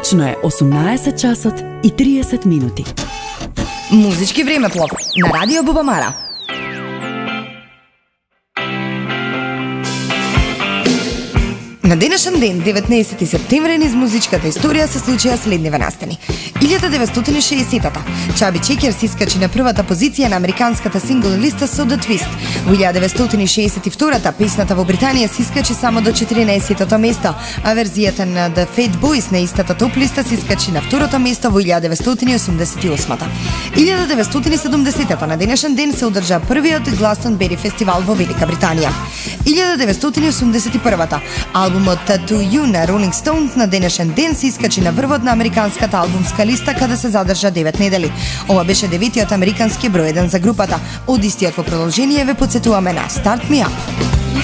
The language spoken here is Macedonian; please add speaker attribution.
Speaker 1: Точно е 18 часот и 30 минути.
Speaker 2: Музички времеплов на Радио Бубамара. На денешен ден, 19 септември, низ музичката историја се случија следниве настани. 1960-та, Чаби Чекер се искачи на првата позиција на американската сингл листа со The Twist. Во 1962-та, песната во Британија се искачи само до 14-тото место, а верзијата на The Fat Boys на истата топ листа се искачи на второто место во 1988-та. 1970-та, на денешен ден се одржа првиот Гластонбери фестивал во Велика Британија. 1981-та, албумот To You на Rolling Stones на денешен ден се искачи на врвот на американската албумска листа каде се задржа 9 недели. Ова беше деветиот американски број 1 за групата. Од истиот во продолжение ве потсетуваме на Start Me Up.